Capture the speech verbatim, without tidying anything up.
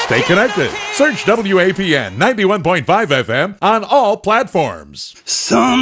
Stay connected. Search W A P N ninety-one point five F M on all platforms. Some